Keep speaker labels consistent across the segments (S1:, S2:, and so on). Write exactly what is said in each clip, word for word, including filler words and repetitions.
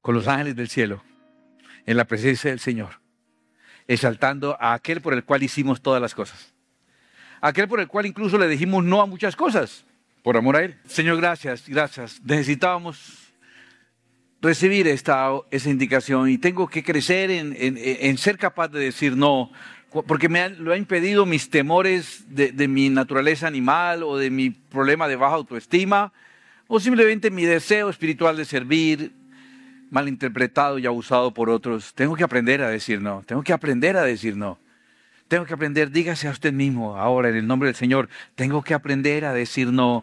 S1: con los ángeles del cielo, en la presencia del Señor, exaltando a aquel por el cual hicimos todas las cosas. Aquel por el cual incluso le dijimos no a muchas cosas, por amor a Él. Señor, gracias, gracias. Necesitábamos recibir esta, esa indicación y tengo que crecer en, en, en ser capaz de decir no, porque me han, lo han impedido mis temores de, de mi naturaleza animal o de mi problema de baja autoestima o simplemente mi deseo espiritual de servir, malinterpretado y abusado por otros. Tengo que aprender a decir no, tengo que aprender a decir no. Tengo que aprender, dígase a usted mismo ahora en el nombre del Señor, tengo que aprender a decir no.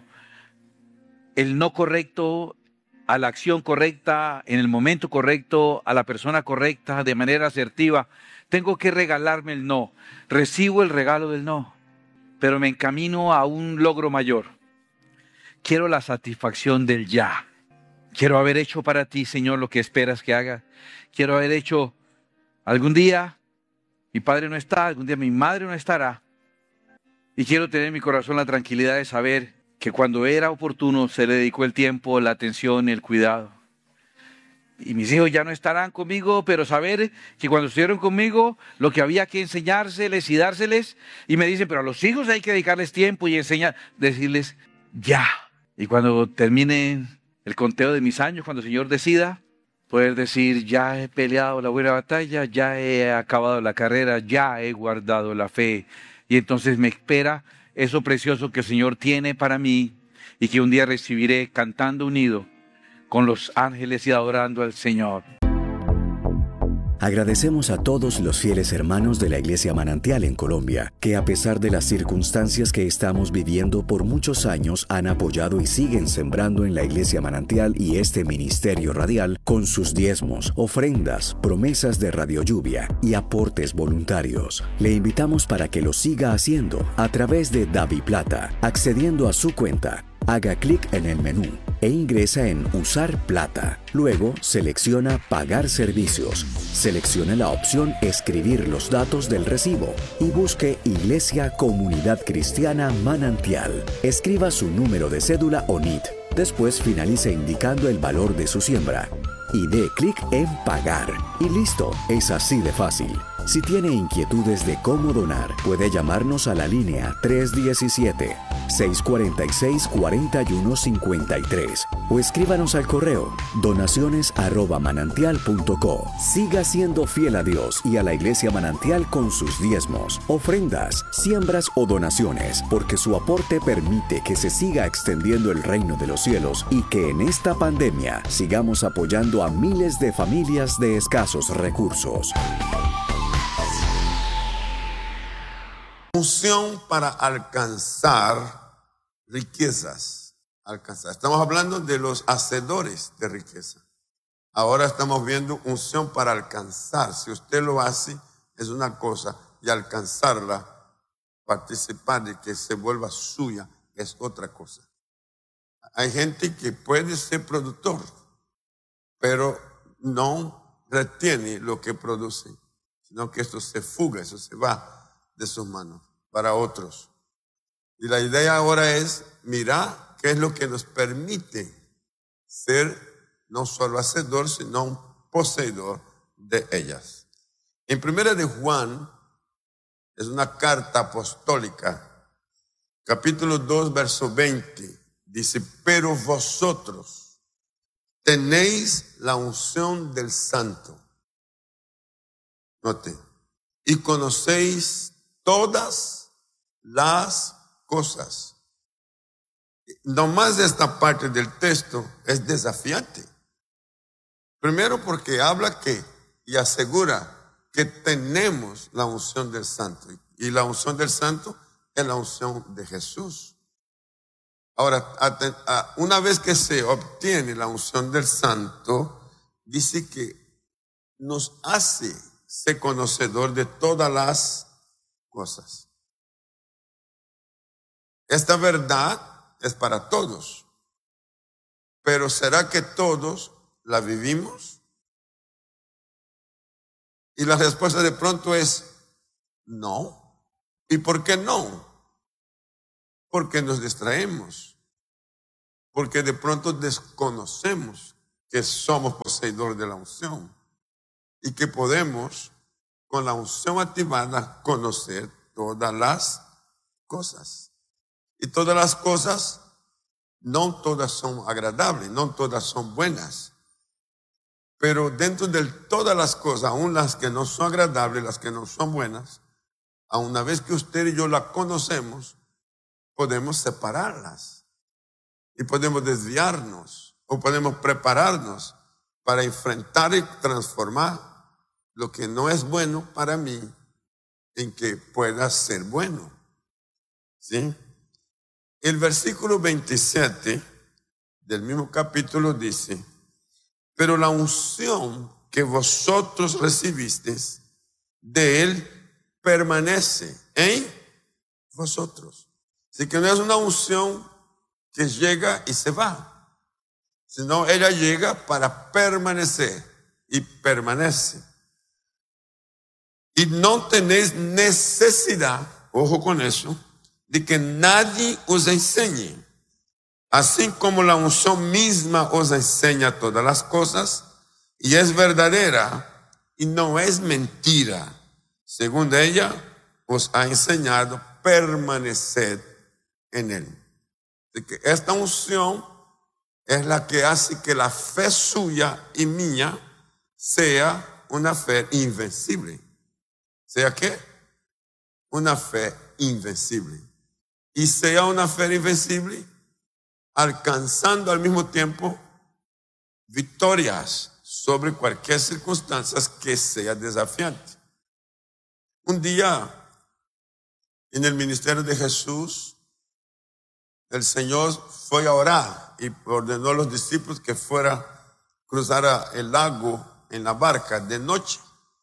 S1: El no correcto a la acción correcta, en el momento correcto, a la persona correcta, de manera asertiva. Tengo que regalarme el no. Recibo el regalo del no, pero me encamino a un logro mayor. Quiero la satisfacción del ya. Quiero haber hecho para ti, Señor, lo que esperas que haga. Quiero haber hecho algún día, mi padre no está, algún día mi madre no estará. Y quiero tener en mi corazón la tranquilidad de saber que cuando era oportuno se le dedicó el tiempo, la atención y el cuidado. Y mis hijos ya no estarán conmigo, pero saber que cuando estuvieron conmigo, lo que había que enseñárseles y dárseles, y me dicen, pero a los hijos hay que dedicarles tiempo y enseñar, decirles ya. Y cuando termine el conteo de mis años, cuando el Señor decida, poder decir, ya he peleado la buena batalla, ya he acabado la carrera, ya he guardado la fe. Y entonces me espera eso precioso que el Señor tiene para mí y que un día recibiré cantando unido con los ángeles y adorando al Señor.
S2: Agradecemos a todos los fieles hermanos de la Iglesia Manantial en Colombia, que a pesar de las circunstancias que estamos viviendo por muchos años han apoyado y siguen sembrando en la Iglesia Manantial y este ministerio radial con sus diezmos, ofrendas, promesas de Radio Lluvia y aportes voluntarios. Le invitamos para que lo siga haciendo a través de DaviPlata, accediendo a su cuenta. Haga clic en el menú e ingresa en Usar Plata. Luego selecciona Pagar servicios. Seleccione la opción Escribir los datos del recibo y busque Iglesia Comunidad Cristiana Manantial. Escriba su número de cédula o N I T. Después finalice indicando el valor de su siembra y dé clic en Pagar. Y listo, es así de fácil. Si tiene inquietudes de cómo donar, puede llamarnos a la línea tres uno siete, seis cuatro seis, cuatro uno cinco tres o escríbanos al correo donaciones arroba manantial punto co. Siga siendo fiel a Dios y a la Iglesia Manantial con sus diezmos, ofrendas, siembras o donaciones, porque su aporte permite que se siga extendiendo el reino de los cielos y que en esta pandemia sigamos apoyando a miles de familias de escasos recursos.
S3: Unción para alcanzar riquezas. Alcanzar. Estamos hablando de los hacedores de riqueza. Ahora estamos viendo unción para alcanzar. Si usted lo hace, es una cosa, y alcanzarla, participar de que se vuelva suya, es otra cosa. Hay gente que puede ser productor, pero no retiene lo que produce, sino que esto se fuga, eso se va de sus manos para otros. Y la idea ahora es mirar qué es lo que nos permite ser no solo hacedor, sino un poseedor de ellas. En primera de Juan, es una carta apostólica, capítulo dos, verso veinte, dice, pero vosotros tenéis la unción del Santo. Note, y conocéis todas las cosas. No más de esta parte del texto es desafiante. Primero porque habla que y asegura que tenemos la unción del Santo. Y la unción del Santo es la unción de Jesús. Ahora, una vez que se obtiene la unción del Santo, dice que nos hace ser conocedor de todas las cosas. Esta verdad es para todos, pero ¿será que todos la vivimos? Y la respuesta de pronto es no. ¿Y por qué no? Porque nos distraemos, porque de pronto desconocemos que somos poseedor de la unción y que podemos, con la unción activada, conocer todas las cosas. Y todas las cosas, no todas son agradables, no todas son buenas. Pero dentro de todas las cosas, aun las que no son agradables, las que no son buenas, a una vez que usted y yo las conocemos, podemos separarlas. Y podemos desviarnos o podemos prepararnos para enfrentar y transformar lo que no es bueno para mí en que pueda ser bueno. ¿Sí? El versículo veintisiete del mismo capítulo dice: pero la unción que vosotros recibisteis de él permanece en vosotros. Así que no es una unción que llega y se va, sino ella llega para permanecer y permanece. Y no tenéis necesidad, ojo con eso, de que nadie os enseñe. Así como la unción misma os enseña todas las cosas y es verdadera y no es mentira. Según ella, os ha enseñado permanecer en él. De que esta unción es la que hace que la fe suya y mía sea una fe invencible. ¿Sea qué? Una fe invencible. Y sea una fe invencible alcanzando al mismo tiempo victorias sobre cualquier circunstancia que sea desafiante. Un día, en el ministerio de Jesús, el Señor fue a orar y ordenó a los discípulos que fuera a cruzar el lago en la barca de noche.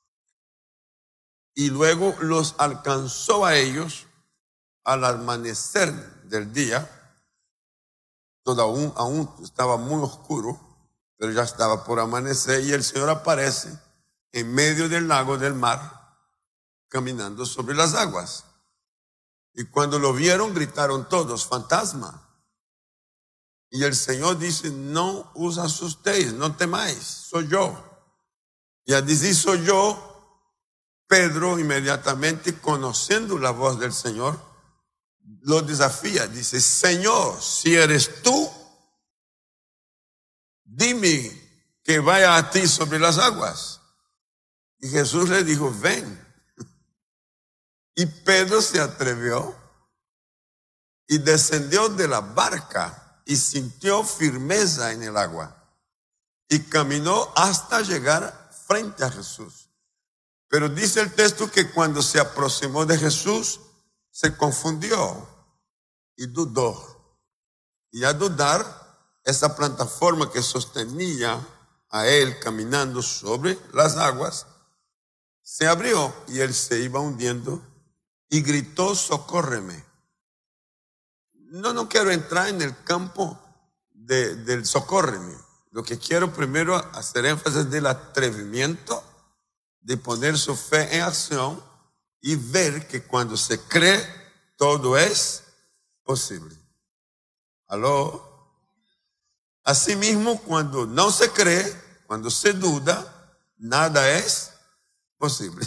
S3: Y luego los alcanzó a ellos al amanecer del día. Todo aún, aún estaba muy oscuro, pero ya estaba por amanecer y el Señor aparece en medio del lago del mar, caminando sobre las aguas. Y cuando lo vieron, gritaron todos: fantasma. Y el Señor dice: no os asustéis, no temáis, soy yo. Y al decir soy yo, Pedro inmediatamente, conociendo la voz del Señor, lo desafía. Dice: Señor, si eres tú, dime que vaya a ti sobre las aguas. Y Jesús le dijo: ven. Y Pedro se atrevió y descendió de la barca y sintió firmeza en el agua y caminó hasta llegar frente a Jesús. Pero dice el texto que cuando se aproximó de Jesús, se confundió y dudó. Y al dudar, esa plataforma que sostenía a él caminando sobre las aguas, se abrió y él se iba hundiendo y gritó: socórreme. No, no quiero entrar en el campo de, del socórreme. Lo que quiero primero hacer énfasis del atrevimiento de poner su fe en acción y ver que cuando se cree, todo es posible. ¿Aló? Asimismo, cuando no se cree, cuando se duda, nada es posible.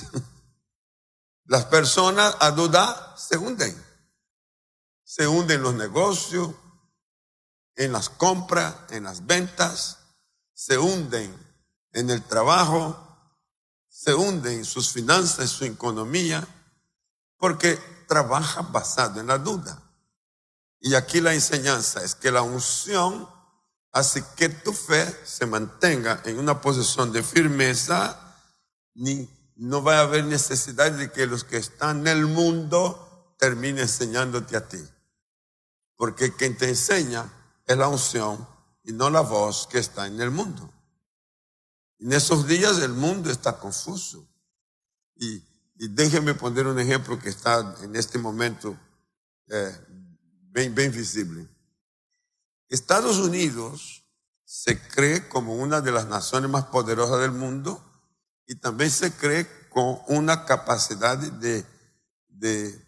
S3: Las personas a dudar se hunden. Se hunden en los negocios, en las compras, en las ventas, se hunden en el trabajo, se hunden en sus finanzas, en su economía, porque trabaja basado en la duda. Y aquí la enseñanza es que la unción hace que tu fe se mantenga en una posición de firmeza, ni no va a haber necesidad de que los que están en el mundo terminen enseñándote a ti. Porque quien te enseña es la unción y no la voz que está en el mundo. En esos días el mundo está confuso. Y, y déjenme poner un ejemplo que está en este momento eh, bien, bien visible. Estados Unidos se cree como una de las naciones más poderosas del mundo y también se cree con una capacidad de, de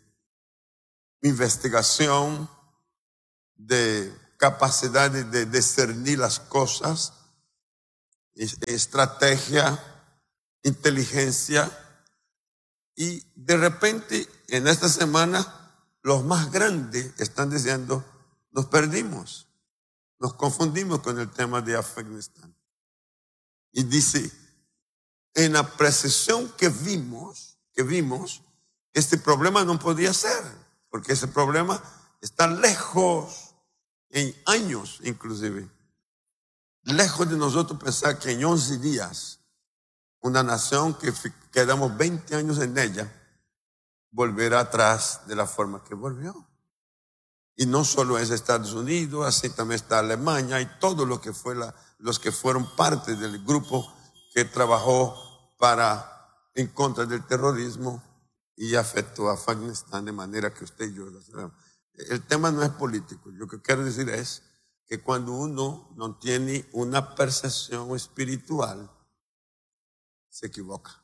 S3: investigación, de capacidad de, de discernir las cosas estrategia, inteligencia, y de repente en esta semana los más grandes están diciendo, nos perdimos, nos confundimos con el tema de Afganistán. Y dice, en la precisión que vimos, que vimos, este problema no podía ser, porque ese problema está lejos, en años inclusive, lejos de nosotros pensar que en once días, una nación que quedamos veinte años en ella, volverá atrás de la forma que volvió. Y no solo es Estados Unidos, así también está Alemania y todos los que, fue la, los que fueron parte del grupo que trabajó para, en contra del terrorismo y afectó a Afganistán de manera que usted y yo lo sabemos. El tema no es político. Lo que quiero decir es que cuando uno no tiene una percepción espiritual, se equivoca.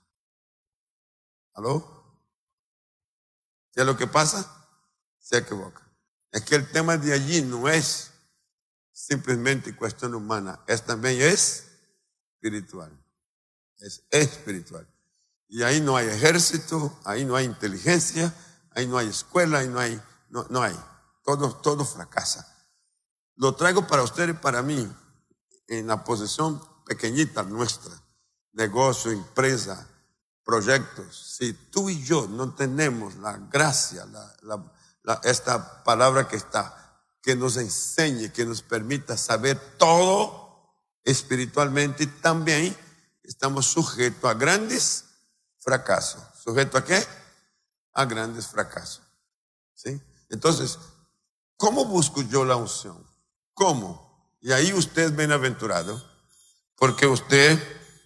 S3: ¿Aló? ¿Qué es lo que pasa? Se equivoca. Es que el tema de allí no es simplemente cuestión humana, es también es espiritual. Es espiritual. Y ahí no hay ejército, ahí no hay inteligencia, ahí no hay escuela, ahí no hay, no, no hay. Todo, todo fracasa. Lo traigo para usted y para mí en la posición pequeñita nuestra, negocio, empresa, proyectos. Si tú y yo no tenemos la gracia, la, la, la, esta palabra que está, que nos enseñe, que nos permita saber todo espiritualmente, también estamos sujetos a grandes fracasos. ¿Sujeto a qué? A grandes fracasos. ¿Sí? Entonces, ¿cómo busco yo la unción? ¿Cómo? Y ahí usted es bienaventurado, porque usted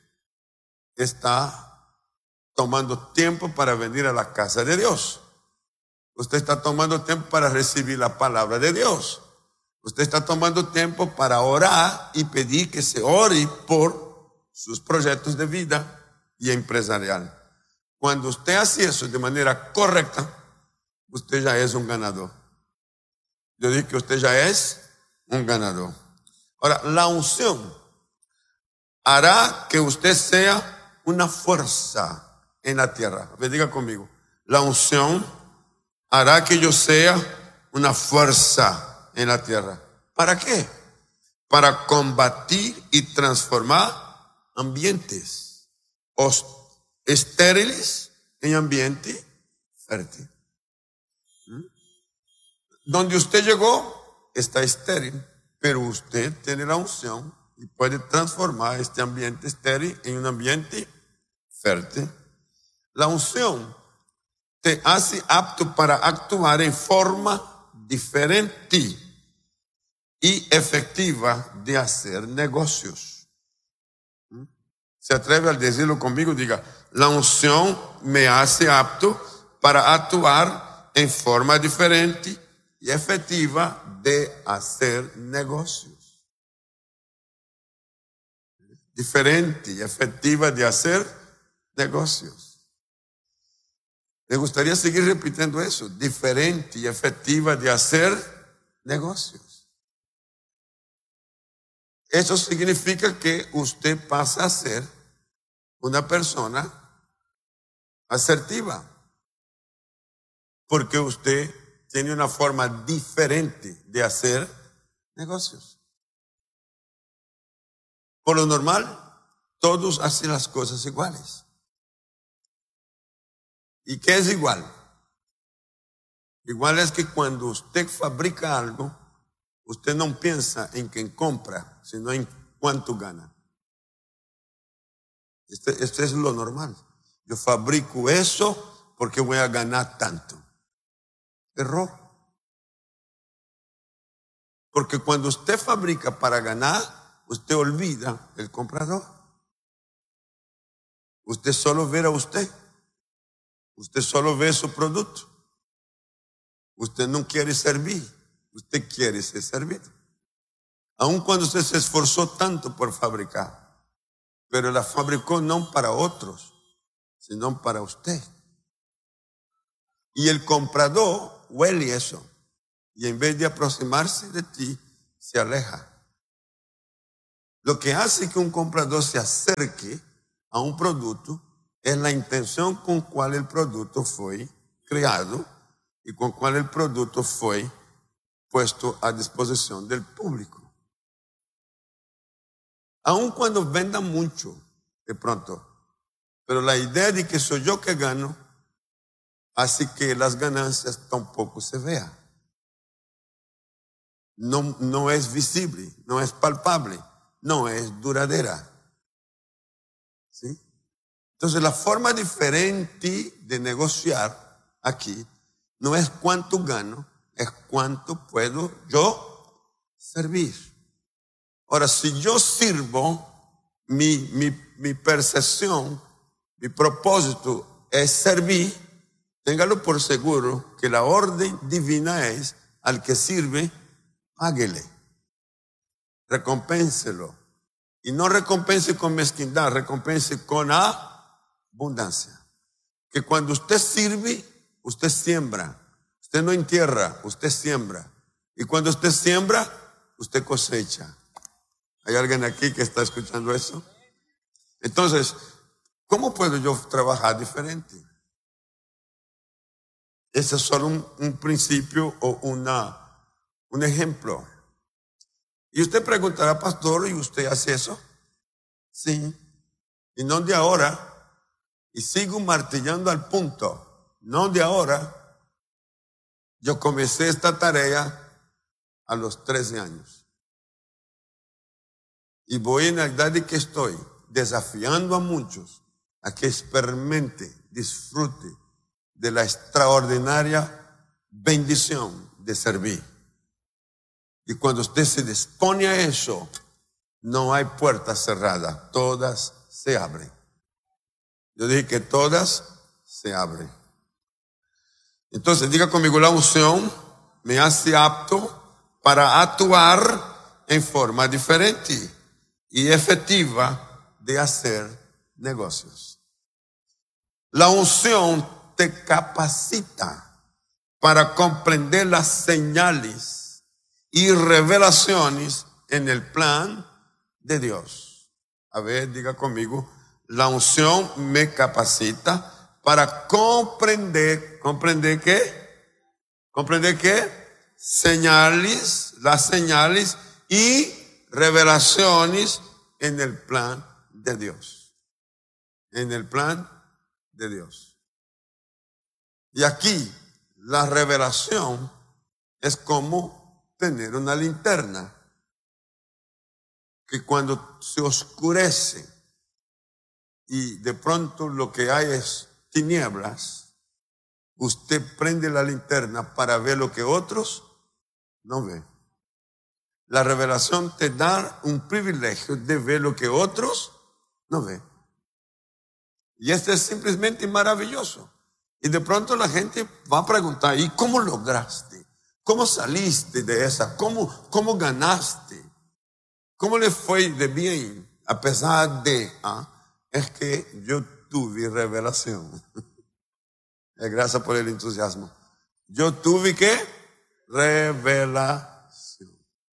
S3: está tomando tiempo para venir a la casa de Dios. Usted está tomando tiempo para recibir la palabra de Dios. Usted está tomando tiempo para orar y pedir que se ore por sus proyectos de vida y empresarial. Cuando usted hace eso de manera correcta, usted ya es un ganador. Yo digo que usted ya es un ganador. Ahora, la unción hará que usted sea una fuerza en la tierra. A ver, diga conmigo. La unción hará que yo sea una fuerza en la tierra. ¿Para qué? Para combatir y transformar ambientes estériles en ambiente fértil. ¿Mm? Donde usted llegó está estéril, pero usted tiene la unción y puede transformar este ambiente estéril en un ambiente fértil. La unción te hace apto para actuar en forma diferente y efectiva de hacer negocios. ¿Se atreve a decirlo conmigo? Diga, la unción me hace apto para actuar en forma diferente y efectiva de hacer negocios. Diferente y efectiva de hacer negocios. Me gustaría seguir repitiendo eso. Diferente y efectiva de hacer negocios. Eso significa que usted pasa a ser una persona asertiva. Porque usted tiene una forma diferente de hacer negocios. Por lo normal, todos hacen las cosas iguales. ¿Y qué es igual? Igual es que cuando usted fabrica algo, usted no piensa en quién compra, sino en cuánto gana. Este, este es lo normal. Yo fabrico eso porque voy a ganar tanto. Error. Porque cuando usted fabrica para ganar, usted olvida el comprador. Usted solo ve a usted. Usted solo ve su producto. Usted no quiere servir. Usted quiere ser servido. Aun cuando usted se esforzó tanto por fabricar, pero la fabricó no para otros, sino para usted. Y el comprador huele eso. Y en vez de aproximarse de ti, se aleja. Lo que hace que un comprador se acerque a un producto es la intención con cual el producto fue creado y con cual el producto fue puesto a disposición del público. Aun cuando venda mucho, de pronto, pero la idea de que soy yo que gano hace que las ganancias tampoco se vean. No, no es visible, no es palpable, no es duradera. ¿Sí? Entonces la forma diferente de negociar aquí no es cuánto gano, es cuánto puedo yo servir. Ahora, si yo sirvo, mi, mi, mi percepción, mi propósito es servir, téngalo por seguro que la orden divina es al que sirve, páguele, recompénselo. Y no recompense con mezquindad, recompense con abundancia. Que cuando usted sirve, usted siembra. Usted no entierra, usted siembra. Y cuando usted siembra, usted cosecha. ¿Hay alguien aquí que está escuchando eso? Entonces, ¿cómo puedo yo trabajar diferente? Ese es solo un, un principio o una, un ejemplo. Y usted preguntará, pastor, ¿y usted hace eso? Sí. Y no de ahora. Y sigo martillando al punto. No de ahora. Yo comencé esta tarea a los trece años. Y voy en la edad de que estoy desafiando a muchos a que experimente, disfrute de la extraordinaria bendición de servir. Y cuando usted se dispone a eso, no hay puertas cerradas, todas se abren. Yo dije que todas se abren. Entonces, diga conmigo, la unción me hace apto para actuar en forma diferente y efectiva de hacer negocios. La unción te capacita para comprender las señales y revelaciones en el plan de Dios. A ver, diga conmigo, la unción me capacita para comprender, ¿comprender qué? ¿Comprender qué? Señales, las señales y revelaciones en el plan de Dios. En el plan de Dios. Y aquí, la revelación es como tener una linterna que cuando se oscurece y de pronto lo que hay es tinieblas, usted prende la linterna para ver lo que otros no ven. La revelación te da un privilegio de ver lo que otros no ven. Y esto es simplemente maravilloso. Y de pronto la gente va a preguntar, ¿y cómo lograste? ¿Cómo saliste de esa? ¿Cómo, cómo ganaste? ¿Cómo le fue de bien a pesar de? ¿Ah? Es que yo tuve revelación. Gracias por el entusiasmo. Yo tuve ¿qué? Revelación.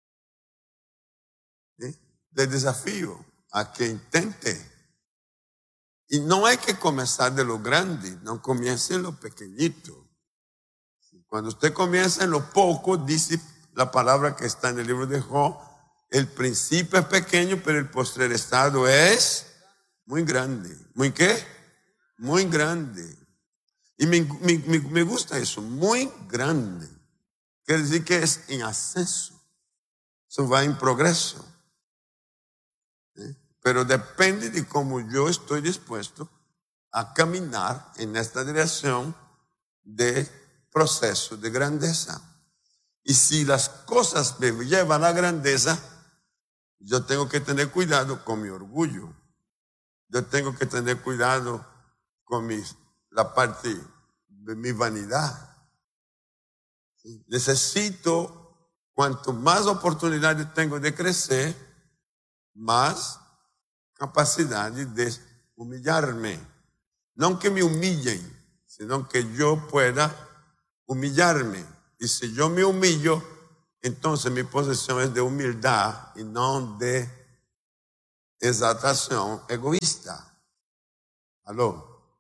S3: ¿Sí? Le desafío a que intente. Y no hay que comenzar de lo grande, no comience en lo pequeñito. Cuando usted comienza en lo poco, dice la palabra que está en el libro de Job, el principio es pequeño, pero el postrer estado es muy grande. ¿Muy qué? Muy grande. Y me, me, me, me gusta eso, muy grande. Quiere decir que es en ascenso. Eso va en progreso. ¿Sí? Pero depende de cómo yo estoy dispuesto a caminar en esta dirección de proceso de grandeza. Y si las cosas me llevan a grandeza, yo tengo que tener cuidado con mi orgullo. Yo tengo que tener cuidado con mi, la parte de mi vanidad. ¿Sí? Necesito, cuanto más oportunidades tengo de crecer, más capacidad de humillarme. No que me humillen, sino que yo pueda humillarme. Y si yo me humillo, entonces mi posición es de humildad y no de exaltación egoísta. ¿Aló?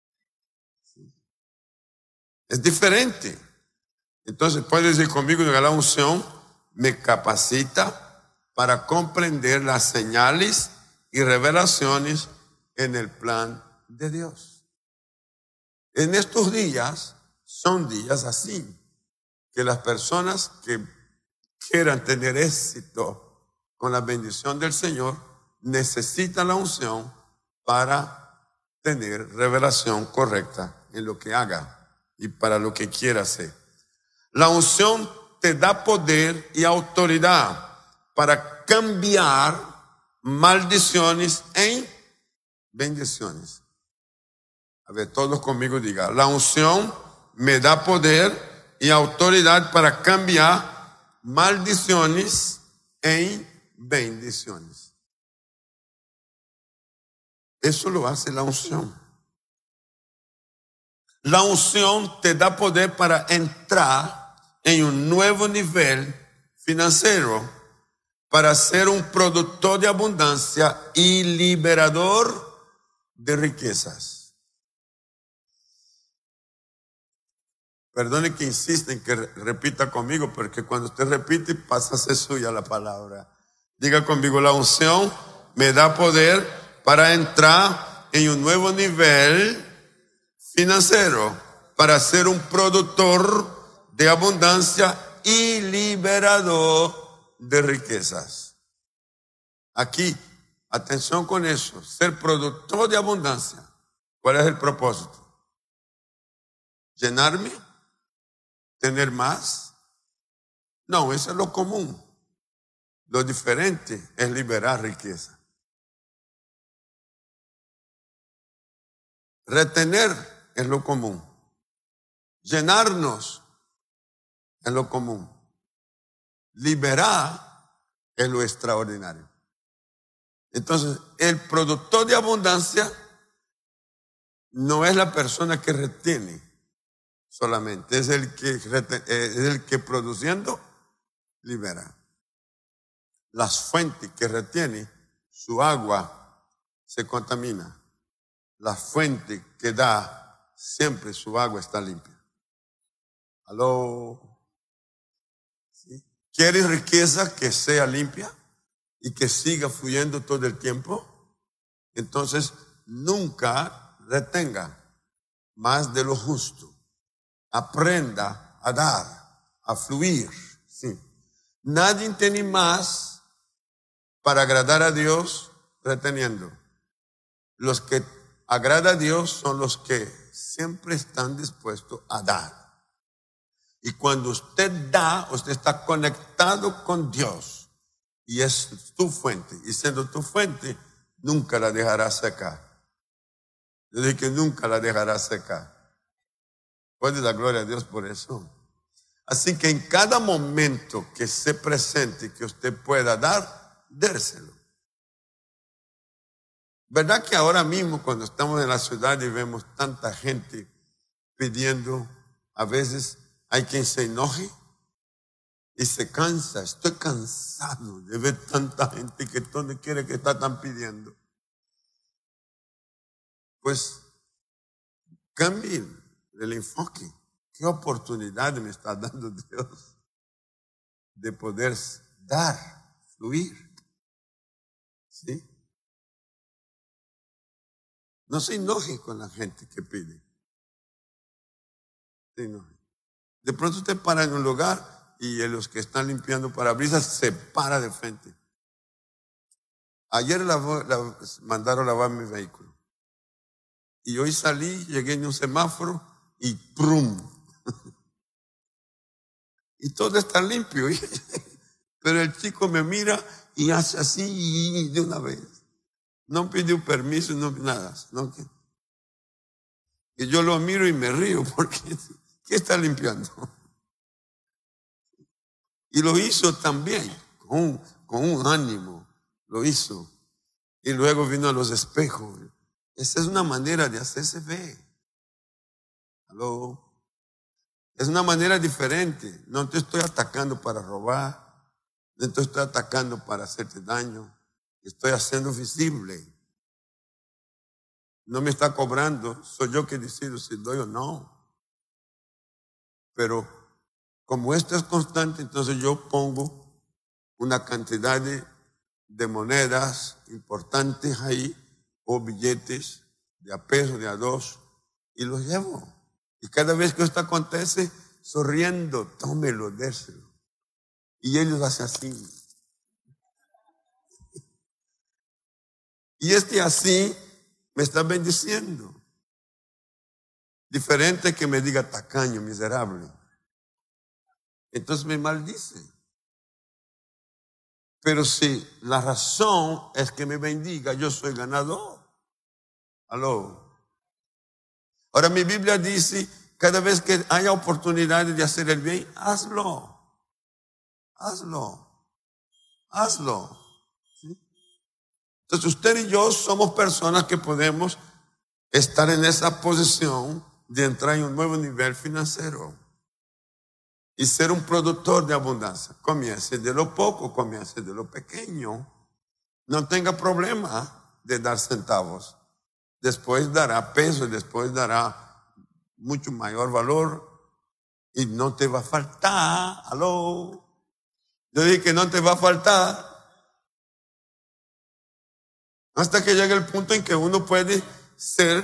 S3: Es diferente. Entonces puede decir conmigo que la unción me capacita para comprender las señales y revelaciones en el plan de Dios. En estos días son días así, que las personas que quieran tener éxito con la bendición del Señor necesitan la unción para tener revelación correcta en lo que haga y para lo que quiera hacer. La unción te da poder y autoridad para cambiar maldiciones en bendiciones. A ver, todos conmigo digan, la unción me da poder y autoridad para cambiar maldiciones en bendiciones. Eso lo hace la unción. La unción te da poder para entrar en un nuevo nivel financiero, para ser un productor de abundancia y liberador de riquezas. Perdone que insista en que repita conmigo, porque cuando usted repite pasa a ser suya la palabra. Diga conmigo, la unción me da poder para entrar en un nuevo nivel financiero, para ser un productor de abundancia y liberador de riquezas. Aquí, atención con eso, ser productor de abundancia. ¿Cuál es el propósito? ¿Llenarme? ¿Tener más? No, eso es lo común. Lo diferente es liberar riqueza. Retener es lo común. Llenarnos es lo común. Liberar es lo extraordinario. Entonces, el productor de abundancia no es la persona que retiene solamente, es el que, es el que produciendo libera. Las fuentes que retiene, su agua se contamina. La fuente que da, siempre su agua está limpia. ¿Aló? ¿Sí? ¿Quieres riqueza que sea limpia y que siga fluyendo todo el tiempo? Entonces, nunca retenga más de lo justo. Aprenda a dar, a fluir. Sí. Nadie tiene más para agradar a Dios reteniendo. Los que agrada a Dios son los que siempre están dispuestos a dar. Y cuando usted da, usted está conectado con Dios. Y es tu fuente. Y siendo tu fuente, nunca la dejará secar. Yo digo que nunca la dejará secar. Puede dar gloria a Dios por eso. Así que en cada momento que se presente, que usted pueda dar, dérselo. ¿Verdad que ahora mismo cuando estamos en la ciudad y vemos tanta gente pidiendo, a veces hay quien se enoje y se cansa? Estoy cansado de ver tanta gente que donde quiere que está tan pidiendo. Pues cambien el enfoque. ¿Qué oportunidad me está dando Dios de poder dar, fluir? ¿Sí? No se enoje con la gente que pide. Se enoje. De pronto usted para en un lugar y los que están limpiando parabrisas se para de frente. Ayer la, la, mandaron a lavar mi vehículo. Y hoy salí, llegué en un semáforo y ¡prum! Y todo está limpio. Pero el chico me mira y hace así de una vez. No pidió permiso, no nada. No, y yo lo miro y me río porque ¿qué está limpiando? Y lo hizo también con un, con un ánimo. Lo hizo. Y luego vino a los espejos. Esa es una manera de hacerse ver. ¿Aló? Es una manera diferente. No te estoy atacando para robar. No te estoy atacando para hacerte daño. Estoy haciendo visible. No me está cobrando, soy yo que decido si doy o no. Pero como esto es constante, entonces yo pongo una cantidad de, de monedas importantes ahí, o billetes de a peso, de a dos, y los llevo. Y cada vez que esto acontece, sonriendo, tómelo, déselo. Y ellos hacen así. Y este así me está bendiciendo. Diferente que me diga tacaño, miserable. Entonces me maldice. Pero si la razón es que me bendiga, yo soy ganador. Aló. Ahora mi Biblia dice, cada vez que haya oportunidades de hacer el bien, hazlo. Hazlo. Hazlo. ¿Sí? Entonces usted y yo somos personas que podemos estar en esa posición de entrar en un nuevo nivel financiero y ser un productor de abundancia. Comience de lo poco, comience de lo pequeño. No tenga problema de dar centavos. Después dará peso, después dará mucho mayor valor y no te va a faltar. Aló. Yo dije que no te va a faltar. Hasta que llegue el punto en que uno puede ser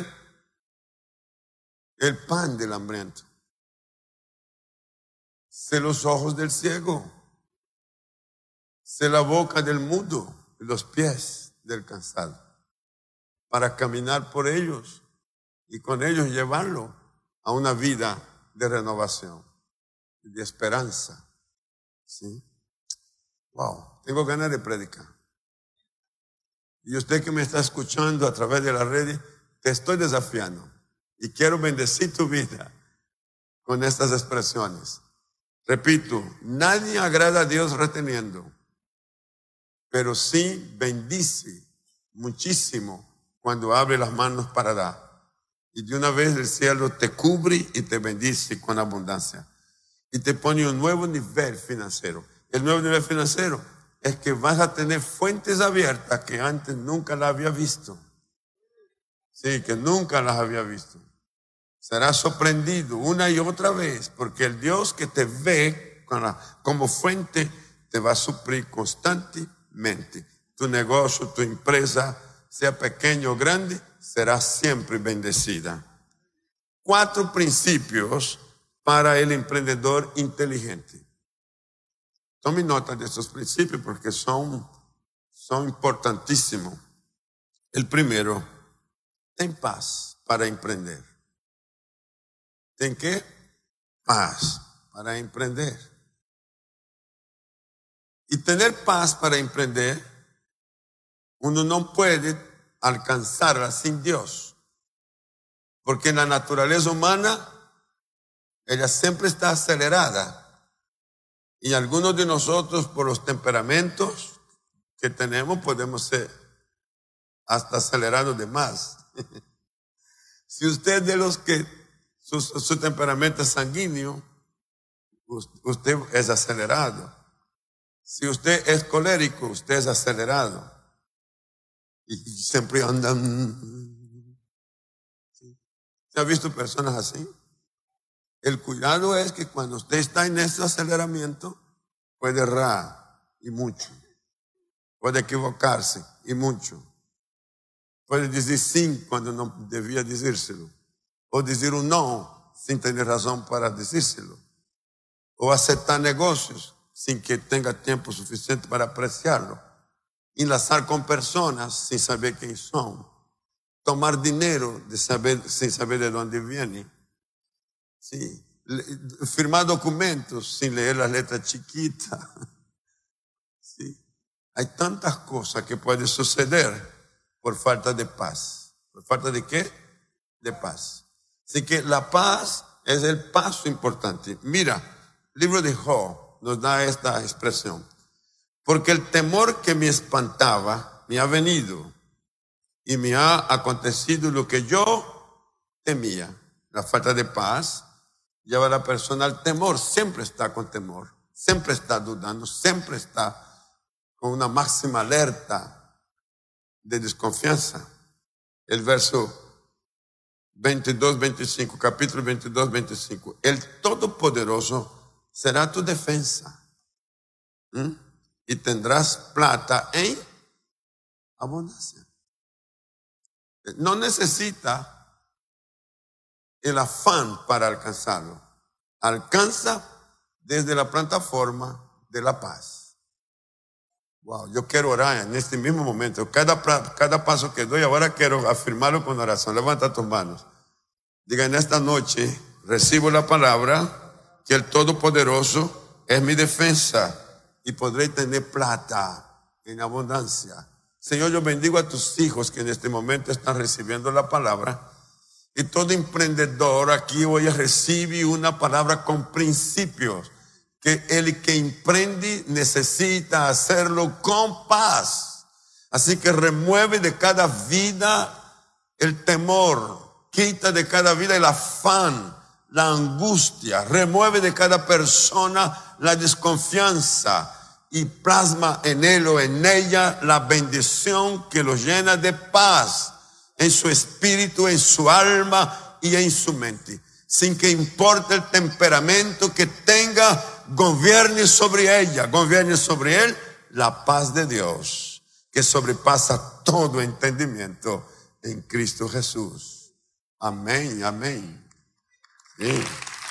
S3: el pan del hambriento, ser los ojos del ciego, ser la boca del mudo y los pies del cansado, para caminar por ellos y con ellos llevarlo a una vida de renovación, de esperanza. ¿Sí? Wow, tengo ganas de predicar. Y usted que me está escuchando a través de las redes, te estoy desafiando y quiero bendecir tu vida con estas expresiones. Repito, nadie agrada a Dios reteniendo, pero sí bendice muchísimo cuando abre las manos para dar. Y de una vez el cielo te cubre y te bendice con abundancia. Y te pone un nuevo nivel financiero. El nuevo nivel financiero es que vas a tener fuentes abiertas que antes nunca las había visto. Sí, que nunca las había visto. Serás sorprendido una y otra vez, porque el Dios que te ve como fuente te va a suplir constantemente. Tu negocio, tu empresa, sea pequeño o grande, será siempre bendecida. Cuatro principios para el emprendedor inteligente. Tome nota de estos principios porque son, son importantísimos. El primero, ten paz para emprender. ¿Ten qué? Paz para emprender. Y tener paz para emprender, uno no puede alcanzarla sin Dios. Porque en la naturaleza humana, ella siempre está acelerada. Y algunos de nosotros, por los temperamentos que tenemos, podemos ser hasta acelerados de más. Si usted es de los que su, su temperamento es sanguíneo, usted es acelerado. Si usted es colérico, usted es acelerado. Y siempre andan. ¿Se ha visto personas así? El cuidado es que cuando usted está en ese aceleramiento, puede errar y mucho. Puede equivocarse y mucho. Puede decir sí cuando no debía decírselo. O decir un no sin tener razón para decírselo. O aceptar negocios sin que tenga tiempo suficiente para apreciarlo. Enlazar con personas sin saber quién son. Tomar dinero de saber, sin saber de dónde viene. Sí. Firmar documentos sin leer las letras chiquitas. Sí. Hay tantas cosas que pueden suceder por falta de paz. ¿Por falta de qué? De paz. Así que la paz es el paso importante. Mira, el libro de Job nos da esta expresión. Porque el temor que me espantaba me ha venido y me ha acontecido lo que yo temía. La falta de paz lleva a la persona al temor. Siempre está con temor. Siempre está dudando. Siempre está con una máxima alerta de desconfianza. El verso veintidós, veinticinco, capítulo veintidós, veinticinco. El Todopoderoso será tu defensa. ¿Mm? Y tendrás plata en abundancia. No necesita el afán para alcanzarlo. Alcanza desde la plataforma de la paz. Wow, yo quiero orar en este mismo momento. Cada, cada paso que doy ahora quiero afirmarlo con oración. Levanta tus manos. Diga, en esta noche recibo la palabra que el Todopoderoso es mi defensa y podré tener plata en abundancia. Señor, yo bendigo a tus hijos que en este momento están recibiendo la palabra. Y todo emprendedor aquí hoy recibe una palabra con principios. Que el que emprende necesita hacerlo con paz. Así que remueve de cada vida el temor. Quita de cada vida el afán, la angustia. Remueve de cada persona la desconfianza. Y plasma en él o en ella la bendición que lo llena de paz en su espíritu, en su alma y en su mente. Sin que importe el temperamento que tenga, gobierne sobre ella, gobierne sobre él la paz de Dios, que sobrepasa todo entendimiento en Cristo Jesús. Amén, amén. Sí.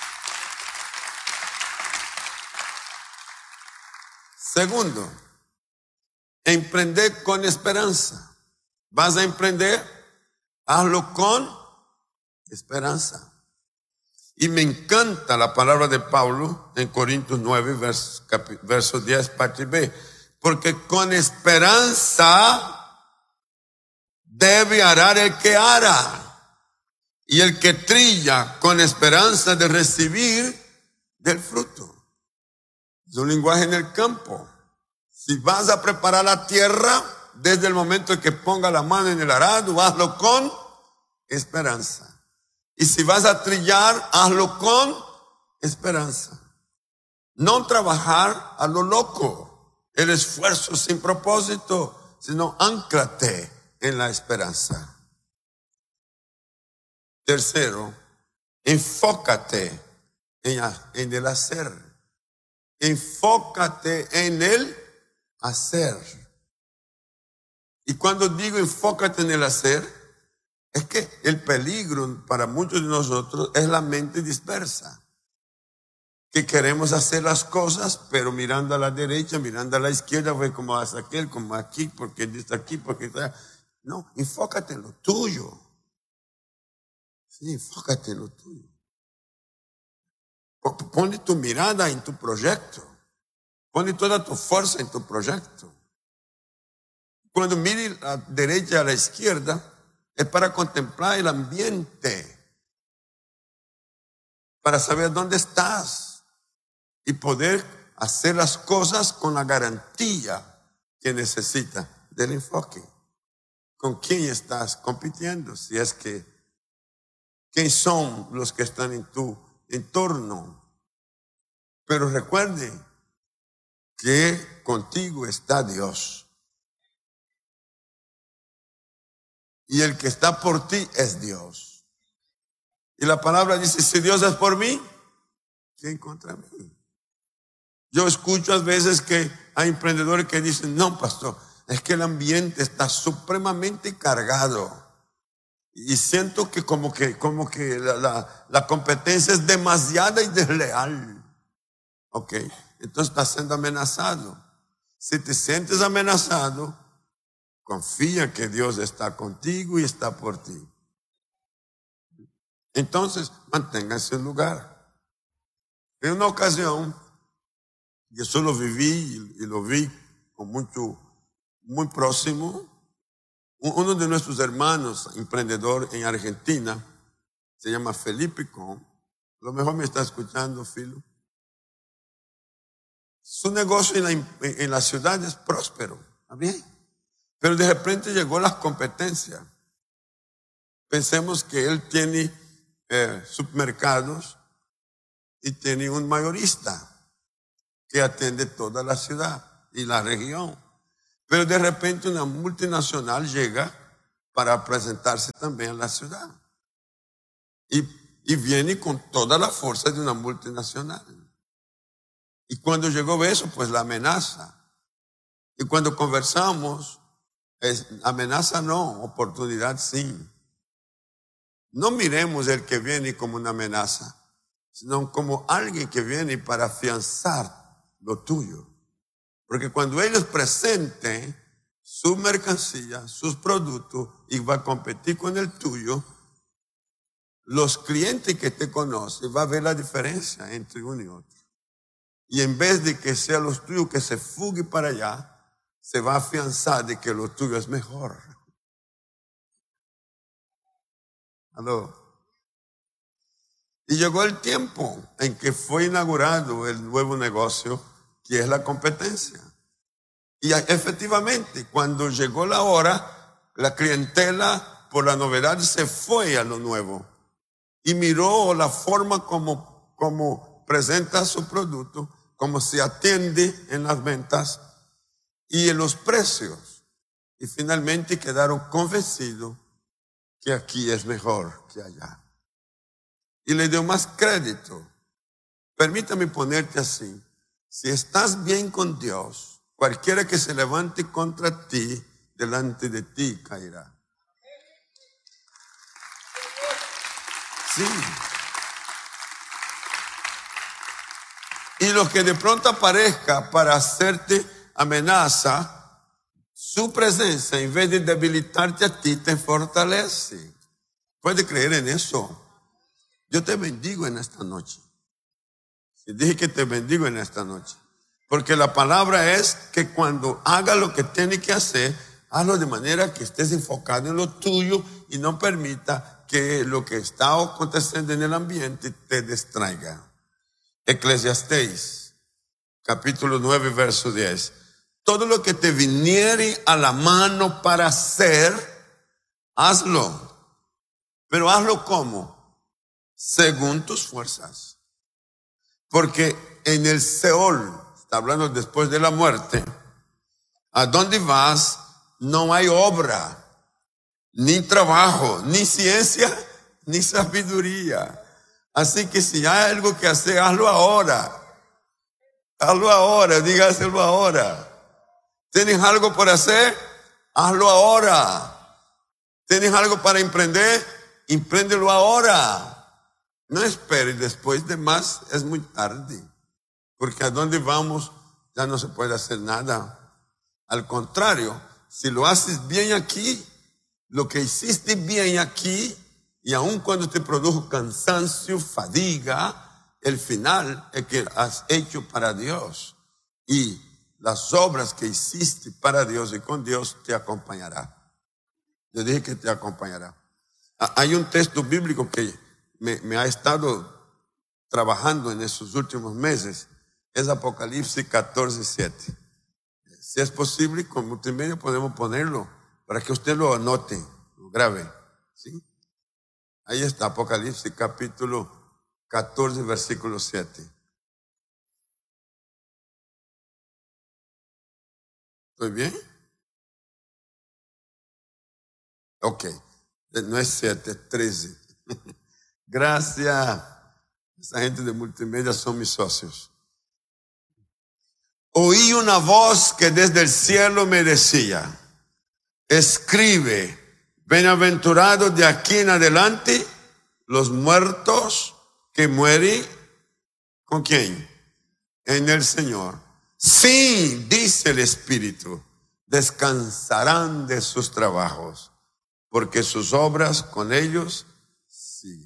S3: Segundo, emprender con esperanza. ¿Vas a emprender? Hazlo con esperanza. Y me encanta la palabra de Pablo en Corintios nueve, verso, verso diez, parte B. Porque con esperanza debe arar el que ara. Y el que trilla con esperanza de recibir del fruto. Es un lenguaje en el campo. Si vas a preparar la tierra, desde el momento en que ponga la mano en el arado, hazlo con esperanza. Y si vas a trillar, hazlo con esperanza. No trabajar a lo loco, el esfuerzo sin propósito, sino ánclate en la esperanza. Tercero, enfócate en, en el hacer. Enfócate en el hacer. Y cuando digo enfócate en el hacer, es que el peligro para muchos de nosotros es la mente dispersa. Que queremos hacer las cosas, pero mirando a la derecha, mirando a la izquierda, fue como hace aquel, como aquí, porque está aquí, porque está. No, enfócate en lo tuyo. Sí, enfócate en lo tuyo. Pone tu mirada en tu proyecto. Pone toda tu fuerza en tu proyecto. Cuando mire a la derecha y a la izquierda, es para contemplar el ambiente. Para saber dónde estás. Y poder hacer las cosas con la garantía que necesita del enfoque. ¿Con quién estás compitiendo? Si es que, ¿quiénes son los que están en tu entorno? Pero recuerde que contigo está Dios. Y el que está por ti es Dios. Y la palabra dice, si Dios es por mí, ¿quién contra mí? Yo escucho a veces que hay emprendedores que dicen, no, pastor, es que el ambiente está supremamente cargado. Y siento que como que, como que la, la, la competencia es demasiada y desleal. Ok, entonces estás siendo amenazado. Si te sientes amenazado, confía que Dios está contigo y está por ti. Entonces, manténgase en lugar. En una ocasión, yo solo viví y lo vi con mucho, muy próximo. Uno de nuestros hermanos, emprendedor en Argentina, se llama Felipe Con. A lo mejor me está escuchando, Filo. Su negocio en la, en la ciudad es próspero, ¿está bien? Pero de repente llegó la competencia. Pensemos que él tiene eh, supermercados y tiene un mayorista que atiende toda la ciudad y la región. Pero de repente una multinacional llega para presentarse también en la ciudad. Y, y viene con toda la fuerza de una multinacional. Y cuando llegó eso, pues la amenaza. Y cuando conversamos, es, amenaza no, oportunidad sí. No miremos el que viene como una amenaza, sino como alguien que viene para afianzar lo tuyo. Porque cuando ellos presenten su mercancía, sus productos, y va a competir con el tuyo, los clientes que te conocen van a ver la diferencia entre uno y otro. Y en vez de que sea los tuyos que se fugue para allá, se va a afianzar de que lo tuyo es mejor. ¿Aló? Y llegó el tiempo en que fue inaugurado el nuevo negocio, que es la competencia. Y efectivamente, cuando llegó la hora, la clientela por la novedad se fue a lo nuevo y miró la forma como, como presenta su producto, cómo se atiende en las ventas y en los precios. Y finalmente quedaron convencidos que aquí es mejor que allá. Y le dio más crédito. Permítame ponerte así. Si estás bien con Dios, cualquiera que se levante contra ti, delante de ti caerá. Sí. Y lo que de pronto aparezca para hacerte amenaza, su presencia, en vez de debilitarte a ti, te fortalece. ¿Puede creer en eso? Yo te bendigo en esta noche. Dije que te bendigo en esta noche. Porque la palabra es que cuando haga lo que tiene que hacer, hazlo de manera que estés enfocado en lo tuyo y no permita que lo que está aconteciendo en el ambiente te distraiga. Eclesiastés, capítulo nueve, verso diez. Todo lo que te viniere a la mano para hacer, hazlo. Pero hazlo ¿cómo? Según tus fuerzas. Porque en el Seol, está hablando después de la muerte, a donde vas no hay obra, ni trabajo, ni ciencia, ni sabiduría. Así que si hay algo que hacer, hazlo ahora. Hazlo ahora, dígaselo ahora. ¿Tienes algo por hacer? Hazlo ahora. ¿Tienes algo para emprender? Empréndelo ahora. No esperes, después de más es muy tarde. Porque a dónde vamos ya no se puede hacer nada. Al contrario, si lo haces bien aquí, lo que hiciste bien aquí, y aun cuando te produjo cansancio, fadiga, el final es que has hecho para Dios. Y las obras que hiciste para Dios y con Dios te acompañará. Yo dije que te acompañará. Hay un texto bíblico que me, me ha estado trabajando en estos últimos meses. Es Apocalipsis catorce, siete. Si es posible, con multimedia podemos ponerlo para que usted lo anote, lo grabe. ¿Sí? Ahí está, Apocalipsis capítulo catorce, versículo siete. ¿Estoy bien? Ok. No es siete, es trece. Gracias. Esa gente de multimedia son mis socios. Oí una voz que desde el cielo me decía, escribe, bienaventurados de aquí en adelante los muertos que mueren, ¿con quién? En el Señor. Sí, dice el Espíritu, descansarán de sus trabajos, porque sus obras con ellos siguen.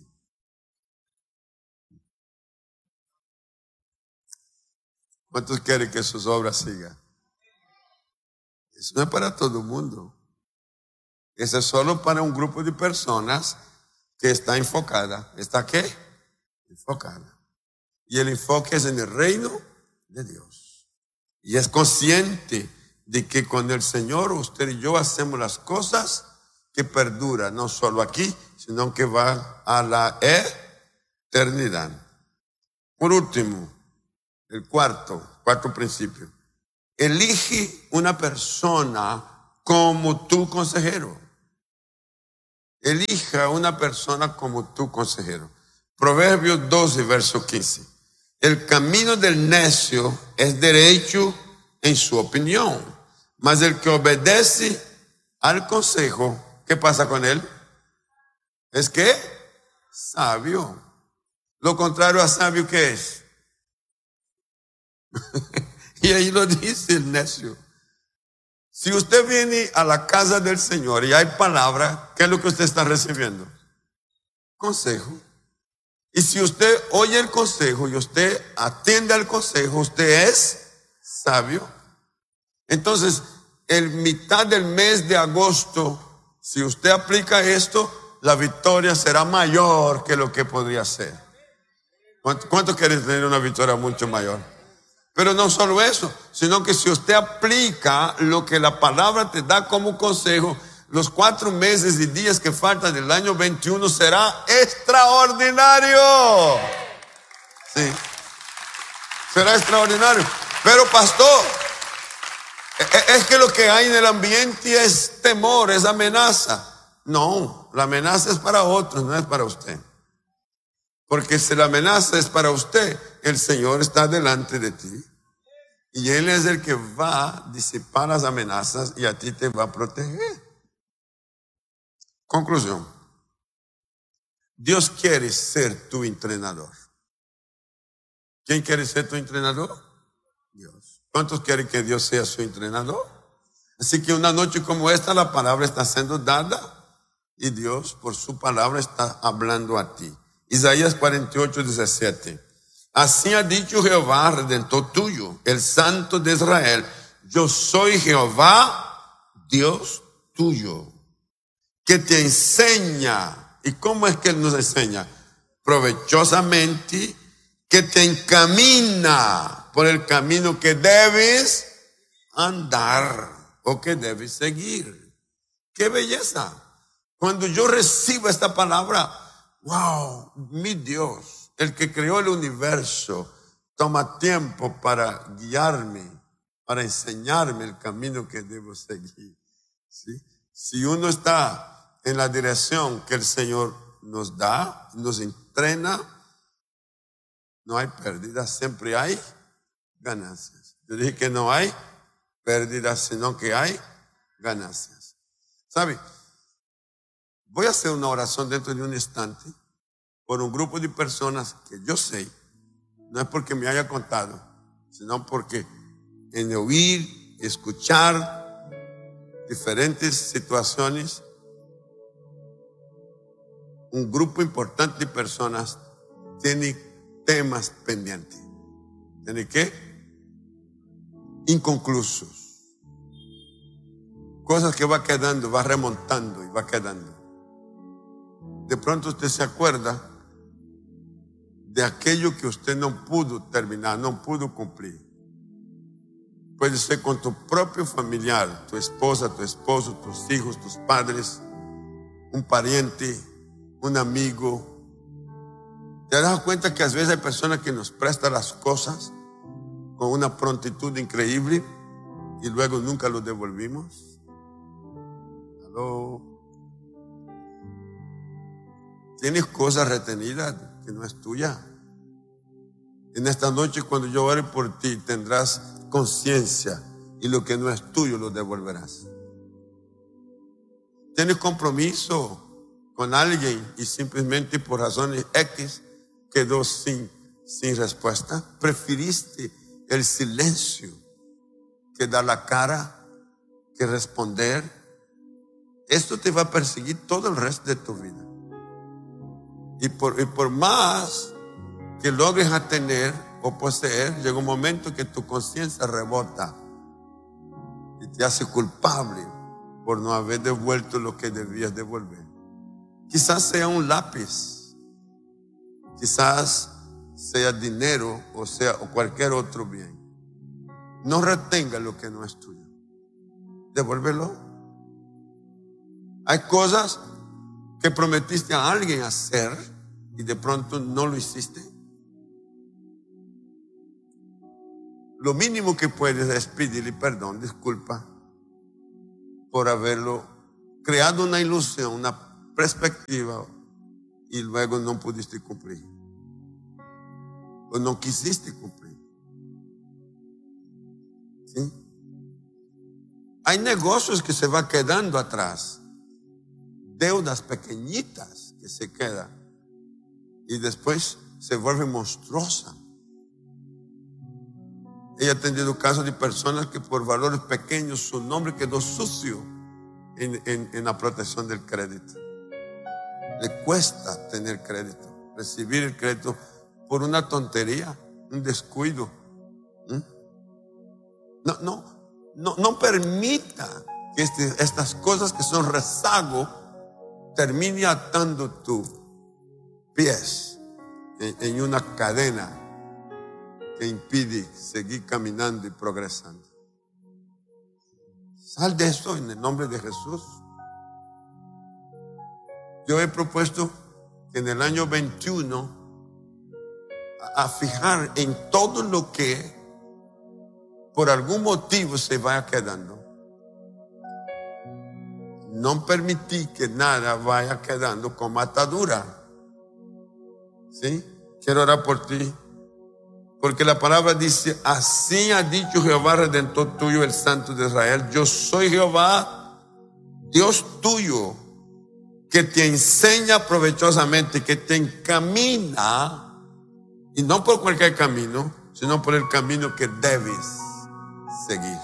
S3: ¿Cuántos quieren que sus obras sigan? Eso no es para todo el mundo. Eso es solo para un grupo de personas que está enfocada. ¿Está qué? Enfocada. Y el enfoque es en el reino de Dios. Y es consciente de que con el Señor usted y yo hacemos las cosas que perduran, no solo aquí, sino que va a la eternidad. Por último, el cuarto, cuarto principio. Elige una persona como tu consejero. Elija una persona como tu consejero. Proverbios doce, verso quince. El camino del necio es derecho en su opinión, mas el que obedece al consejo, ¿qué pasa con él? Es que sabio. Lo contrario a sabio, ¿qué es? Y ahí lo dice el necio. Si usted viene a la casa del Señor y hay palabra, ¿qué es lo que usted está recibiendo? Consejo. Y si usted oye el consejo y usted atiende al consejo, usted es sabio. Entonces, en mitad del mes de agosto, si usted aplica esto, la victoria será mayor que lo que podría ser. ¿Cuánto, cuánto quieren tener una victoria mucho mayor? Pero no solo eso, sino que si usted aplica lo que la palabra te da como consejo, los cuatro meses y días que faltan del año veintiuno será extraordinario. Sí, será extraordinario. Pero pastor, es que lo que hay en el ambiente es temor, es amenaza. No, la amenaza es para otros, no es para usted. Porque si la amenaza es para usted, el Señor está delante de ti. Y Él es el que va a disipar las amenazas y a ti te va a proteger. Conclusión. Dios quiere ser tu entrenador. ¿Quién quiere ser tu entrenador? Dios. ¿Cuántos quieren que Dios sea su entrenador? Así que una noche como esta la palabra está siendo dada y Dios por su palabra está hablando a ti. Isaías cuarenta y ocho, diecisiete. Así ha dicho Jehová, redentor tuyo, el Santo de Israel. Yo soy Jehová, Dios tuyo, que te enseña. ¿Y cómo es que Él nos enseña? Provechosamente, que te encamina por el camino que debes andar o que debes seguir. ¡Qué belleza! Cuando yo recibo esta palabra, wow, mi Dios, el que creó el universo, toma tiempo para guiarme, para enseñarme el camino que debo seguir. ¿Sí? Si uno está en la dirección que el Señor nos da, nos entrena, no hay pérdidas, siempre hay ganancias. Yo dije que no hay pérdidas, sino que hay ganancias. ¿Sabe? Voy a hacer una oración dentro de un instante por un grupo de personas que yo sé, no es porque me haya contado, sino porque en oír, escuchar diferentes situaciones, un grupo importante de personas tiene temas pendientes. ¿Tiene qué? Inconclusos. Cosas que va quedando, va remontando y va quedando. De pronto usted se acuerda de aquello que usted no pudo terminar, no pudo cumplir. Puede ser con tu propio familiar, tu esposa, tu esposo, tus hijos, tus padres, un pariente, un amigo. ¿Te has dado cuenta que a veces hay personas que nos prestan las cosas con una prontitud increíble y luego nunca lo devolvimos? ¿Aló? ¿Tienes cosas retenidas que no es tuya? En esta noche, cuando yo ore por ti, tendrás conciencia y lo que no es tuyo lo devolverás. ¿Tienes compromiso con alguien y simplemente por razones X quedó sin, sin respuesta? ¿Preferiste el silencio que dar la cara, que responder? Esto te va a perseguir todo el resto de tu vida. Y por, y por más que logres a tener o poseer, llega un momento que tu conciencia rebota y te hace culpable por no haber devuelto lo que debías devolver. Quizás sea un lápiz, quizás sea dinero o sea o cualquier otro bien. No retenga lo que no es tuyo, devuélvelo. Hay cosas que prometiste a alguien hacer y de pronto no lo hiciste. lo mínimo que puedes es pedirle perdón, disculpa, por haberlo creado una ilusión, una perspectiva, y luego no pudiste cumplir. O no quisiste cumplir. ¿Sí? Hay negocios que se van quedando atrás. Deudas pequeñitas que se quedan. Y después se vuelven monstruosas. He atendido casos de personas que por valores pequeños su nombre quedó sucio en, en, en la protección del crédito. Le cuesta tener crédito, recibir el crédito por una tontería, un descuido. ¿Mm? No, no, no, no permita que este, estas cosas que son rezago termine atando tus pies en, en una cadena que impide seguir caminando y progresando. Sal de eso en el nombre de Jesús. Yo he propuesto que en el año veintiuno a, a fijar en todo lo que por algún motivo se vaya quedando. No permitir que nada vaya quedando como atadura. ¿Sí? Quiero orar por ti. Porque la palabra dice, así ha dicho Jehová, Redentor tuyo, el Santo de Israel. Yo soy Jehová, Dios tuyo, que te enseña provechosamente, que te encamina, y no por cualquier camino, sino por el camino que debes seguir.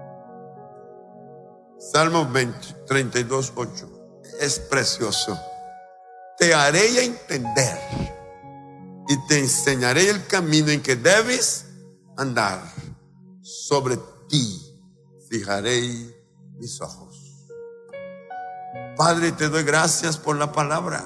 S3: Salmo veinte, treinta y dos, ocho. Es precioso. Te haré entender y te enseñaré el camino en que debes andar. Sobre ti fijaré mis ojos. Padre, te doy gracias por la palabra.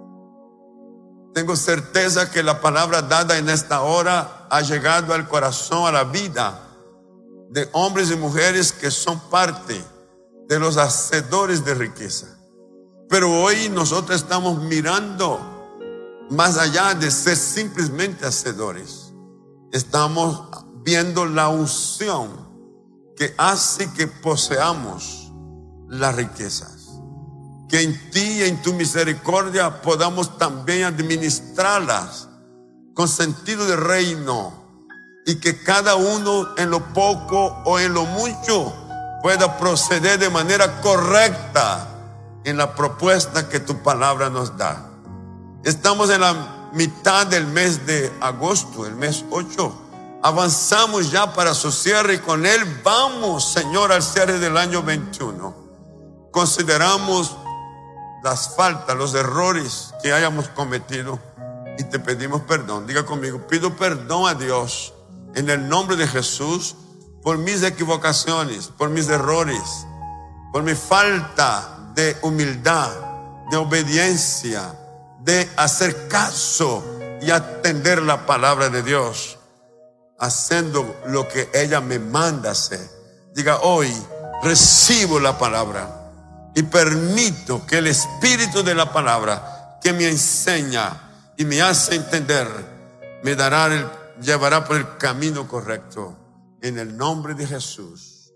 S3: Tengo certeza que la palabra dada en esta hora ha llegado al corazón, a la vida de hombres y mujeres que son parte de los hacedores de riqueza. Pero hoy nosotros estamos mirando más allá de ser simplemente hacedores. Estamos viendo la unción que hace que poseamos las riquezas. Que en ti y en tu misericordia podamos también administrarlas con sentido de reino. Y que cada uno en lo poco o en lo mucho pueda proceder de manera correcta en la propuesta que tu palabra nos da. Estamos en la mitad del mes de agosto, el mes ocho. Avanzamos ya para su cierre y con él vamos, Señor, al cierre del año veintiuno. Consideramos las faltas, los errores que hayamos cometido y te pedimos perdón. Diga conmigo, pido perdón a Dios en el nombre de Jesús por mis equivocaciones, por mis errores, por mi falta de humildad, de obediencia, de hacer caso y atender la palabra de Dios, haciendo lo que ella me manda hacer. Diga, hoy recibo la palabra y permito que el espíritu de la palabra que me enseña y me hace entender me dará el, llevará por el camino correcto, en el nombre de Jesús.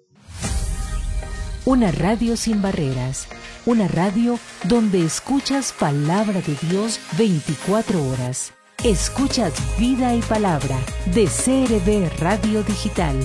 S4: Una radio sin barreras, una radio donde escuchas palabra de Dios veinticuatro horas. Escuchas Vida y Palabra de C R B Radio Digital.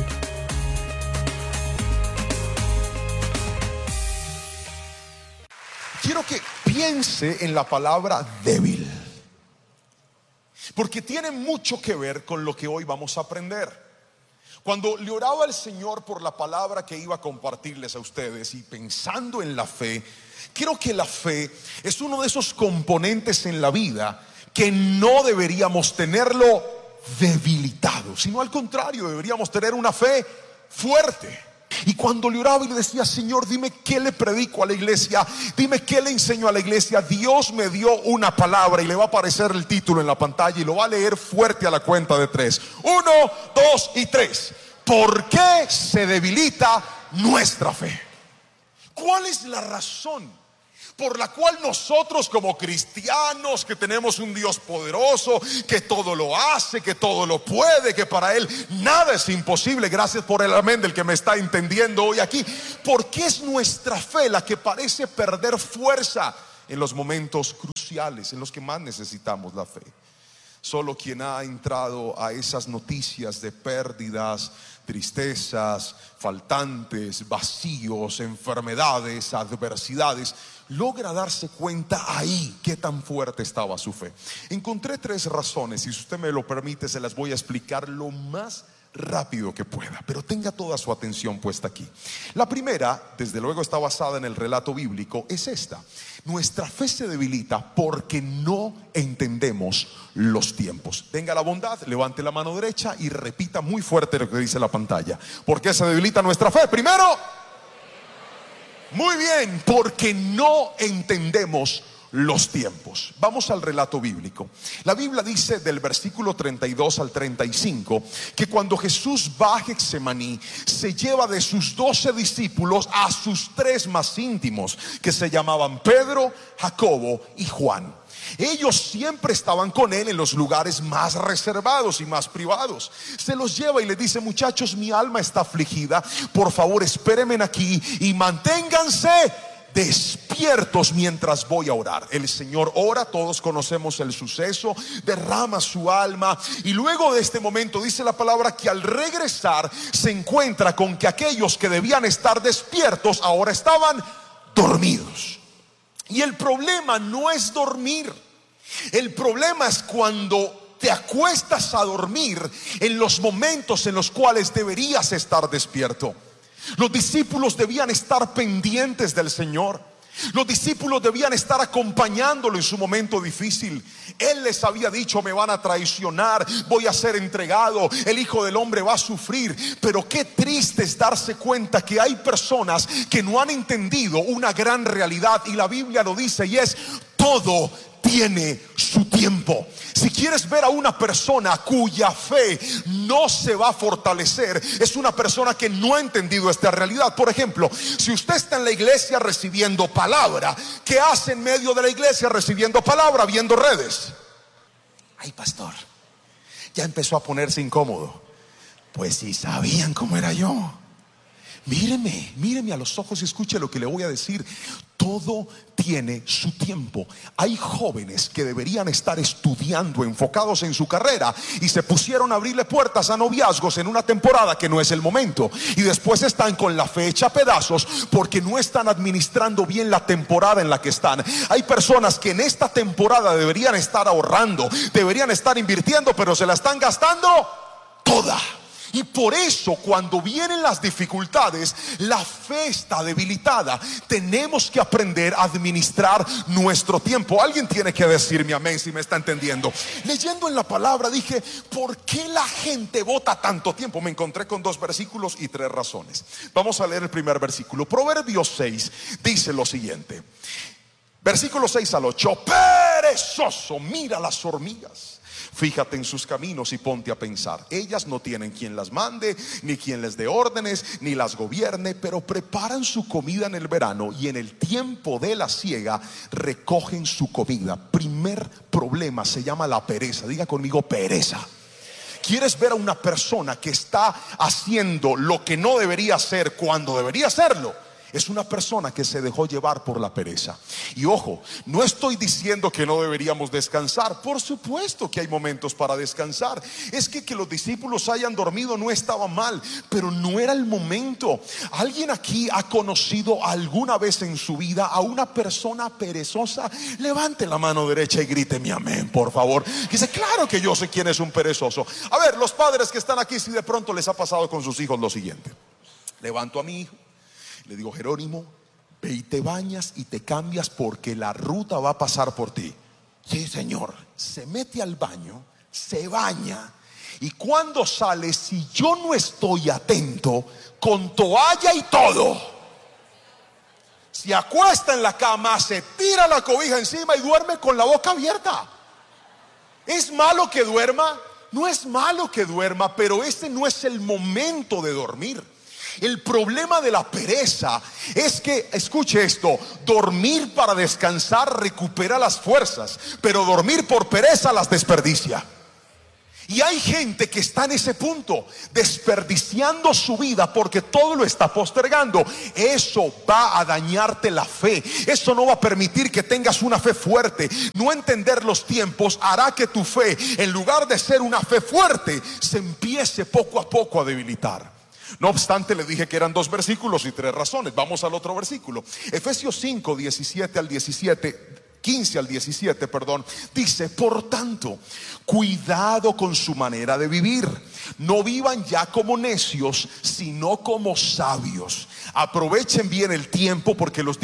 S5: Quiero que piense en la palabra débil, porque tiene mucho que ver con lo que hoy vamos a aprender. Cuando le oraba al Señor por la palabra que iba a compartirles a ustedes y pensando en la fe, creo que la fe es uno de esos componentes en la vida que no deberíamos tenerlo debilitado, sino al contrario, deberíamos tener una fe fuerte. Y cuando le oraba y le decía, Señor, dime qué le predico a la iglesia, dime qué le enseño a la iglesia, Dios me dio una palabra y le va a aparecer el título en la pantalla y lo va a leer fuerte a la cuenta de tres. Uno, dos y tres. ¿Por qué se debilita nuestra fe? ¿Cuál es la razón por la cual nosotros como cristianos, que tenemos un Dios poderoso, que todo lo hace, que todo lo puede, que para Él nada es imposible. Gracias por el amén del que me está entendiendo hoy aquí. Porque es nuestra fe la que parece perder fuerza en los momentos cruciales, en los que más necesitamos la fe. Solo quien ha entrado a esas noticias de pérdidas, tristezas, faltantes, vacíos, enfermedades, adversidades, logra darse cuenta ahí qué tan fuerte estaba su fe. Encontré tres razones, y si usted me lo permite se las voy a explicar lo más rápido que pueda, pero tenga toda su atención puesta aquí. La primera, desde luego está basada en el relato bíblico, es esta: nuestra fe se debilita porque no entendemos los tiempos. Tenga la bondad, levante la mano derecha y repita muy fuerte lo que dice la pantalla. ¿Por qué se debilita nuestra fe? Primero, muy bien, porque no entendemos los tiempos. Vamos al relato bíblico. La Biblia dice del versículo treinta y dos al treinta y cinco que cuando Jesús va a Getsemaní, se lleva de sus doce discípulos a sus tres más íntimos, que se llamaban Pedro, Jacobo y Juan. Ellos siempre estaban con él en los lugares más reservados y más privados. Se los lleva y les dice: muchachos, mi alma está afligida, por favor espérenme aquí y manténganse despiertos mientras voy a orar. El Señor ora, todos conocemos el suceso, derrama su alma, y luego de este momento dice la palabra que al regresar se encuentra con que aquellos que debían estar despiertos ahora estaban dormidos. Y el problema no es dormir, el problema es cuando te acuestas a dormir en los momentos en los cuales deberías estar despierto. Los discípulos debían estar pendientes del Señor. Los discípulos debían estar acompañándolo en su momento difícil. Él les había dicho: me van a traicionar, voy a ser entregado, el Hijo del Hombre va a sufrir. Pero qué triste es darse cuenta que hay personas que no han entendido una gran realidad, y la Biblia lo dice, y es: todo tiene su tiempo. Si quieres ver a una persona cuya fe no se va a fortalecer, es una persona que no ha entendido esta realidad. Por ejemplo, si usted está en la iglesia recibiendo palabra, ¿qué hace en medio de la iglesia recibiendo palabra? Viendo redes. Ay, pastor, ya empezó a ponerse incómodo. Pues si sabían cómo era yo. Míreme, míreme a los ojos y escuche lo que le voy a decir. Todo tiene su tiempo. Hay jóvenes que deberían estar estudiando, enfocados en su carrera, y se pusieron a abrirle puertas a noviazgos en una temporada que no es el momento, y después están con la fe hecha a pedazos porque no están administrando bien la temporada en la que están. Hay personas que en esta temporada deberían estar ahorrando, deberían estar invirtiendo, pero se la están gastando toda. Y por eso cuando vienen las dificultades, la fe está debilitada. Tenemos que aprender a administrar nuestro tiempo. Alguien tiene que decirme amén si me está entendiendo. Leyendo en la palabra dije: ¿por qué la gente bota tanto tiempo? Me encontré con dos versículos y tres razones. Vamos a leer el primer versículo. Proverbios seis dice lo siguiente. Versículo seis al ocho. Perezoso, mira las hormigas, fíjate en sus caminos y ponte a pensar. Ellas no tienen quien las mande, ni quien les dé órdenes, ni las gobierne, pero preparan su comida en el verano, y en el tiempo de la siega recogen su comida. Primer problema se llama la pereza. Diga conmigo: pereza. ¿Quieres ver a una persona que está haciendo lo que no debería hacer cuando debería hacerlo? Es una persona que se dejó llevar por la pereza. Y ojo, no estoy diciendo que no deberíamos descansar. Por supuesto que hay momentos para descansar. Es que que los discípulos hayan dormido no estaba mal, pero no era el momento. ¿Alguien aquí ha conocido alguna vez en su vida a una persona perezosa? Levante la mano derecha y grite mi amén, por favor. Dice: claro que yo sé quién es un perezoso. A ver, los padres que están aquí, si de pronto les ha pasado con sus hijos lo siguiente: levanto a mi hijo, le digo: Jerónimo, ve y te bañas y te cambias porque la ruta va a pasar por ti. Sí, señor. Se mete al baño, se baña, y cuando sale, si yo no estoy atento, con toalla y todo, se acuesta en la cama, se tira la cobija encima y duerme con la boca abierta. ¿Es malo que duerma? No es malo que duerma, pero este no es el momento de dormir. El problema de la pereza es que, escuche esto, dormir para descansar recupera las fuerzas, pero dormir por pereza las desperdicia. Y hay gente que está en ese punto, desperdiciando su vida porque todo lo está postergando. Eso va a dañarte la fe. Eso no va a permitir que tengas una fe fuerte. No entender los tiempos hará que tu fe, en lugar de ser una fe fuerte, se empiece poco a poco a debilitar. No obstante, le dije que eran dos versículos y tres razones. Vamos al otro versículo. Efesios cinco, diecisiete al diecisiete. quince al diecisiete, perdón, dice: por tanto, cuidado con su manera de vivir. No vivan ya como necios, sino como sabios. Aprovechen bien el tiempo, porque los